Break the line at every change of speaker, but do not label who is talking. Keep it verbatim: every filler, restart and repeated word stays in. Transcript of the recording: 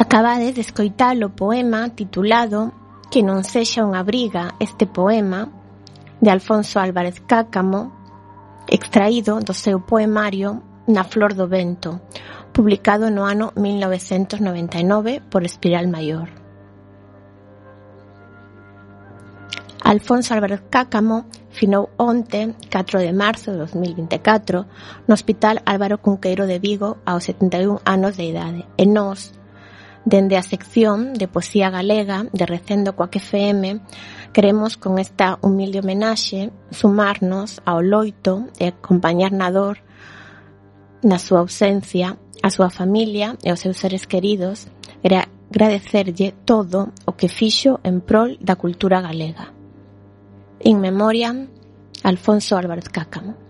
Acabades de escoitar o poema titulado Que non sexa unha briga, este poema de Alfonso Álvarez Cáccamo, extraído do seu poemario Na flor do vento, publicado no ano mil novecentos noventa e nove por Espiral Maior. Alfonso Álvarez Cáccamo finou onte, catro de marzo de dos mil vinte e catro, no Hospital Álvaro Cunqueiro de Vigo aos setenta e un anos de idade. E nós, dende a sección de Poesía Galega de Recendo coa F M, queremos con esta humilde homenaxe sumarnos ao loito e acompañar na dor, na súa ausencia, a súa familia e aos seus seres queridos, e agradecerlle todo o que fixo en prol da cultura galega. In memoriam, Alfonso Álvarez Cáccamo.